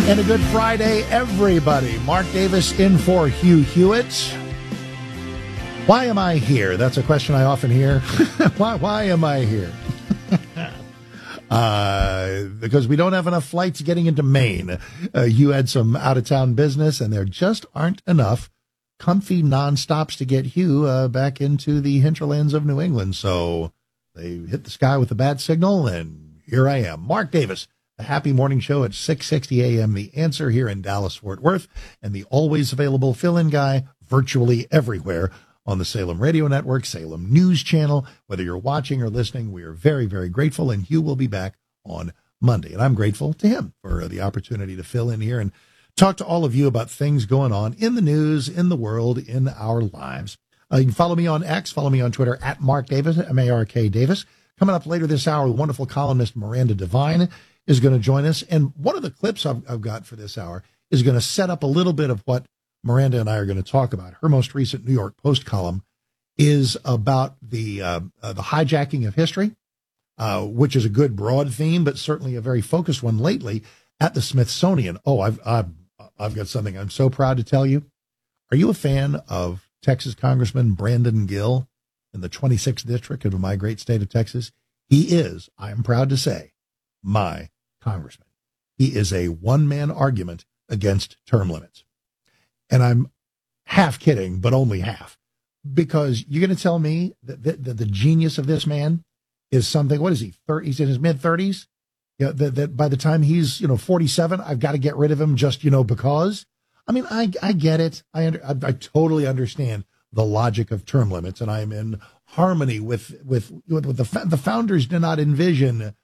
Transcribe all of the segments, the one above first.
And a good Friday, everybody. Mark Davis in for Hugh Hewitt. Why am I here? That's a question I often hear. Why am I here? Because we don't have enough flights getting into Maine. You had some out-of-town business, and there just aren't enough comfy non-stops to get Hugh back into the hinterlands of New England. So they hit the sky with a bad signal, and here I am. Mark Davis. A happy morning show at 6:60 a.m. The Answer here in Dallas-Fort Worth, and the always available fill-in guy virtually everywhere on the Salem Radio Network, Salem News Channel. Whether you're watching or listening, we are very, very grateful, and Hugh will be back on Monday. And I'm grateful to him for the opportunity to fill in here and talk to all of you about things going on in the news, in the world, in our lives. You can follow me on X, follow me on Twitter at Mark Davis, M-A-R-K Davis. Coming up later this hour, wonderful columnist Miranda Devine is going to join us. And one of the clips I've got for this hour is going to set up a little bit of what Miranda and I are going to talk about. Her most recent New York Post column is about the hijacking of history, which is a good broad theme, but certainly a very focused one lately at the Smithsonian. Oh, I've got something I'm so proud to tell you. Are you a fan of Texas Congressman Brandon Gill in the 26th district of my great state of Texas? He is, I am proud to say, my congressman. He is a one-man argument against term limits. And I'm half kidding, but only half, because you're going to tell me that the genius of this man is something, what is he, he's in his mid-30s? You know, that by the time he's, 47, I've got to get rid of him just, because. I mean, I get it. I totally understand the logic of term limits, and I'm in harmony with the founders did not envision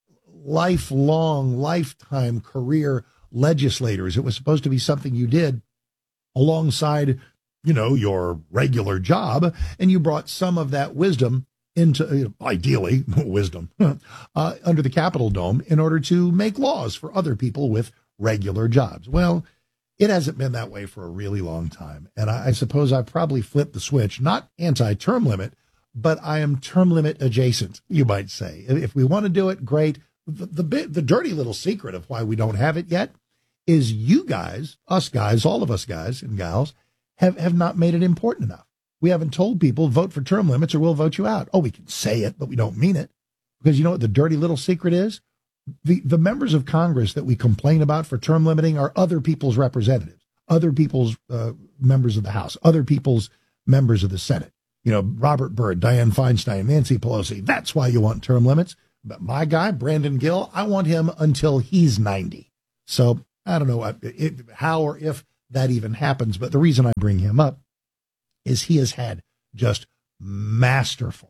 lifetime career legislators. It was supposed to be something you did alongside, your regular job, and you brought some of that wisdom into, ideally, wisdom, under the Capitol dome in order to make laws for other people with regular jobs. Well, it hasn't been that way for a really long time, and I suppose I probably flipped the switch, not anti-term limit, but I am term limit adjacent, you might say. If we want to do it, great. The dirty little secret of why we don't have it yet is you guys, us guys, all of us guys and gals, have not made it important enough. We haven't told people vote for term limits or we'll vote you out. Oh, we can say it, but we don't mean it. Because you know what the dirty little secret is? The members of Congress that we complain about for term limiting are other people's representatives, other people's members of the House, other people's members of the Senate. Robert Byrd, Dianne Feinstein, Nancy Pelosi. That's why you want term limits. But my guy, Brandon Gill, I want him until he's 90. So I don't know how or if that even happens. But the reason I bring him up is he has had just masterful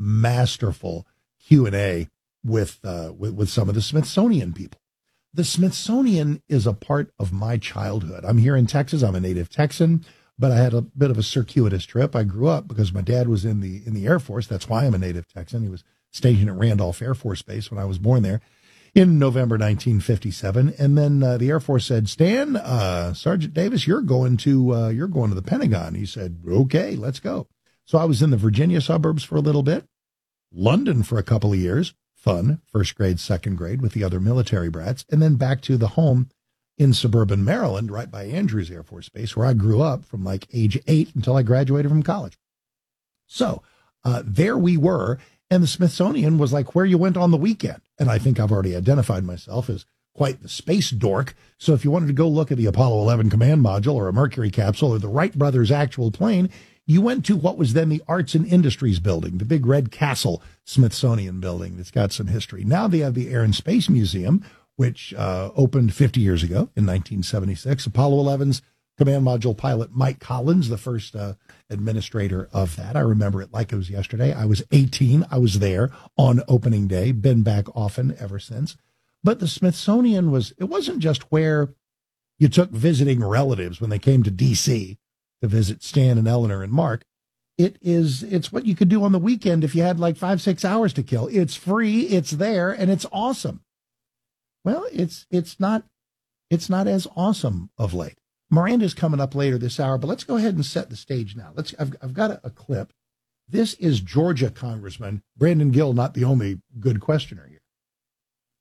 Q&A with some of the Smithsonian people. The Smithsonian is a part of my childhood. I'm here in Texas. I'm a native Texan, but I had a bit of a circuitous trip. I grew up because my dad was in the Air Force. That's why I'm a native Texan. He was stationed at Randolph Air Force Base when I was born there in November 1957. And then the Air Force said, Stan, Sergeant Davis, you're going to the Pentagon. He said, okay, let's go. So I was in the Virginia suburbs for a little bit, London for a couple of years, fun, first grade, second grade with the other military brats, and then back to the home in suburban Maryland, right by Andrews Air Force Base, where I grew up from like age 8 until I graduated from college. So there we were. And the Smithsonian was like where you went on the weekend. And I think I've already identified myself as quite the space dork. So if you wanted to go look at the Apollo 11 command module or a Mercury capsule or the Wright brothers' actual plane, you went to what was then the Arts and Industries building, the big red castle Smithsonian building that's got some history. Now they have the Air and Space Museum, which opened 50 years ago in 1976. Apollo 11's command module pilot Mike Collins, the first administrator of that. I remember it like it was yesterday. I was 18. I was there on opening day, been back often ever since. But the Smithsonian it wasn't just where you took visiting relatives when they came to D.C. to visit Stan and Eleanor and Mark. It's what you could do on the weekend if you had like 5-6 hours to kill. It's free, it's there, and it's awesome. Well, it's not as awesome of late. Miranda's coming up later this hour, but let's go ahead and set the stage now. I've got a clip. This is Georgia Congressman Brandon Gill, not the only good questioner here.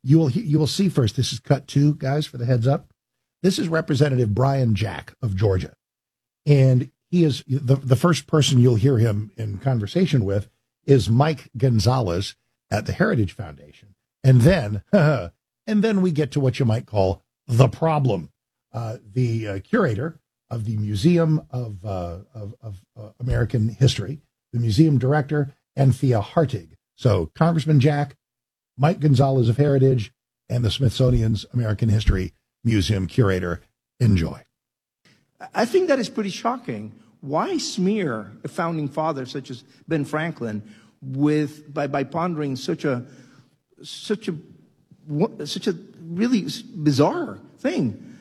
You will see first. This is cut 2, guys, for the heads up. This is Representative Brian Jack of Georgia, and he is the first person you'll hear him in conversation with is Mike Gonzalez at the Heritage Foundation, and then we get to what you might call the problem. The curator of the Museum of American History, the museum director, and Thea Hartig. So Congressman Jack, Mike Gonzalez of Heritage, and the Smithsonian's American History Museum curator. Enjoy. I think that is pretty shocking. Why smear a founding father such as Ben Franklin by pondering such a really bizarre thing?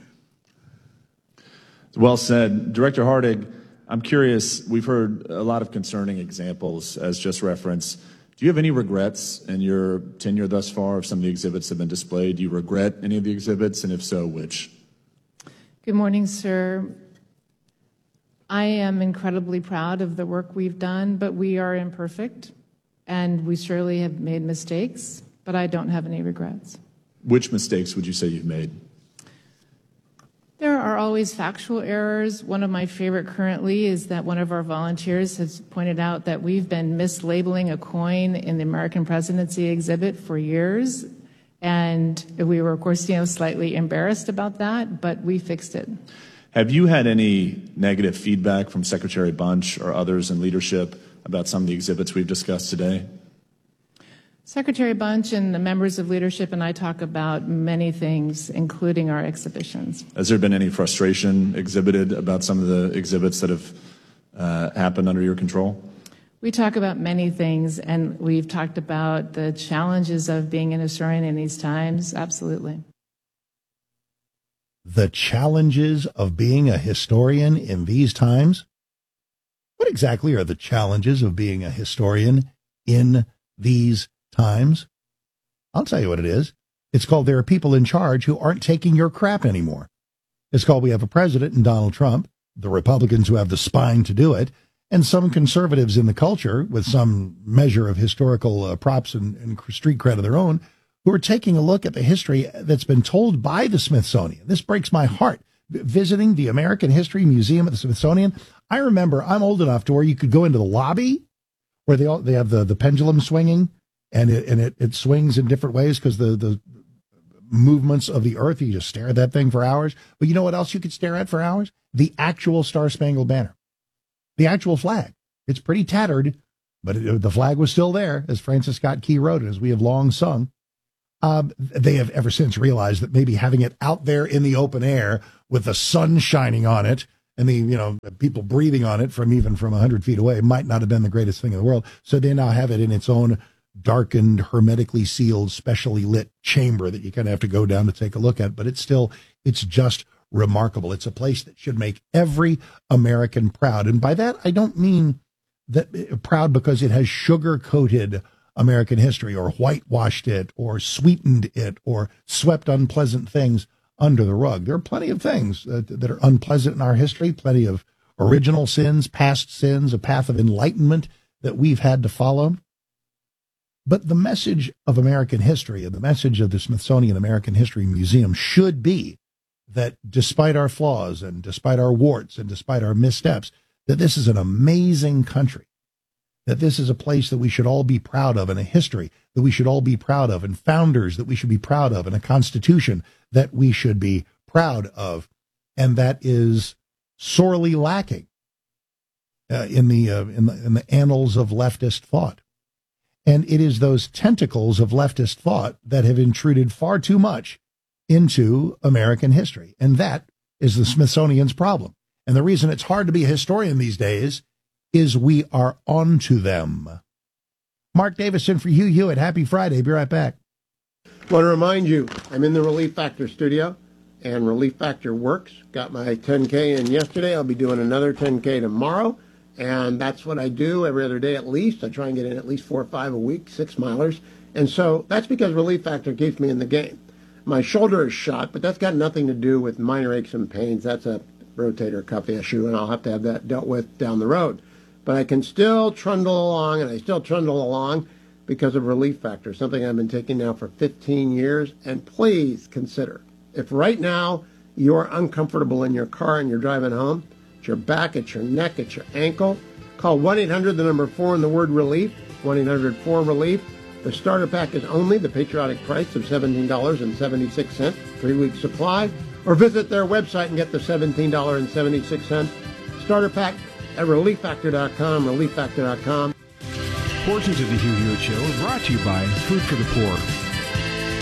Well said. Director Hartig, I'm curious, we've heard a lot of concerning examples as just referenced. Do you have any regrets in your tenure thus far of some of the exhibits that have been displayed? Do you regret any of the exhibits, and if so, which? Good morning, sir. I am incredibly proud of the work we've done, but we are imperfect, and we surely have made mistakes, but I don't have any regrets. Which mistakes would you say you've made? There are always factual errors. One of my favorite currently is that one of our volunteers has pointed out that we've been mislabeling a coin in the American presidency exhibit for years. And we were, of course, slightly embarrassed about that, but we fixed it. Have you had any negative feedback from Secretary Bunch or others in leadership about some of the exhibits we've discussed today? Secretary Bunch and the members of leadership and I talk about many things, including our exhibitions. Has there been any frustration exhibited about some of the exhibits that have happened under your control? We talk about many things, and we've talked about the challenges of being an historian in these times. Absolutely. The challenges of being a historian in these times? What exactly are the challenges of being a historian in these times? I'll tell you what it is. It's called there are people in charge who aren't taking your crap anymore. It's called we have a president in Donald Trump, the Republicans who have the spine to do it, and some conservatives in the culture with some measure of historical props and street cred of their own who are taking a look at the history that's been told by the Smithsonian. This breaks my heart. Visiting the American History Museum at the Smithsonian, I remember I'm old enough to where you could go into the lobby where they have the pendulum swinging, and it swings in different ways because the movements of the earth, you just stare at that thing for hours. But you know what else you could stare at for hours? The actual Star-Spangled Banner. The actual flag. It's pretty tattered, but the flag was still there, as Francis Scott Key wrote, and as we have long sung. They have ever since realized that maybe having it out there in the open air with the sun shining on it and the people breathing on it from 100 feet away might not have been the greatest thing in the world. So they now have it in its own darkened, hermetically sealed, specially lit chamber that you kind of have to go down to take a look at. But it's just remarkable. It's a place that should make every American proud. And by that, I don't mean that proud because it has sugar-coated American history or whitewashed it or sweetened it or swept unpleasant things under the rug. There are plenty of things that are unpleasant in our history, plenty of original sins, past sins, a path of enlightenment that we've had to follow. But the message of American history and the message of the Smithsonian American History Museum should be that despite our flaws and despite our warts and despite our missteps, that this is an amazing country, that this is a place that we should all be proud of, and a history that we should all be proud of, and founders that we should be proud of, and a constitution that we should be proud of. And that is sorely lacking in the annals of leftist thought. And it is those tentacles of leftist thought that have intruded far too much into American history. And that is the Smithsonian's problem. And the reason it's hard to be a historian these days is we are onto them. Mark Davison for Hugh Hewitt. Happy Friday. Be right back. I want to remind you, I'm in the Relief Factor studio, and Relief Factor works. Got my 10K in yesterday. I'll be doing another 10K tomorrow. And that's what I do every other day at least. I try and get in at least 4 or 5 a week, 6 milers. And so that's because Relief Factor keeps me in the game. My shoulder is shot, but that's got nothing to do with minor aches and pains. That's a rotator cuff issue, and I'll have to have that dealt with down the road. But I can still trundle along, and I still trundle along. because of Relief Factor, something I've been taking now for 15 years. And please consider, if right now you're uncomfortable in your car and you're driving home, it's your back, it's your neck, it's your ankle, call 1-800, the number 4 and the word relief, 1-800-4-RELIEF. The starter pack is only the patriotic price of $17.76, 3-week supply, or visit their website and get the $17.76 starter pack at relieffactor.com, relieffactor.com. Portions of the Hugh Hewitt Show are brought to you by Food for the Poor.